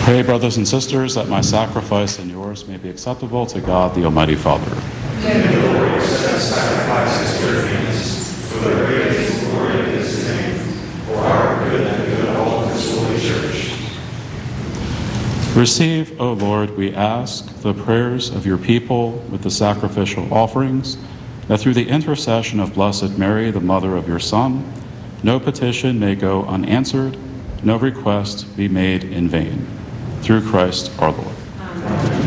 Pray, brothers and sisters, that my sacrifice and yours may be acceptable to God, the Almighty Father. May the Lord accept sacrifices to your hands for the praise and glory of his name, for our good and the good of all of his holy church. Receive, O Lord, we ask, the prayers of your people with the sacrificial offerings, that through the intercession of Blessed Mary, the mother of your Son, no petition may go unanswered, no request be made in vain. Through Christ our Lord. Amen.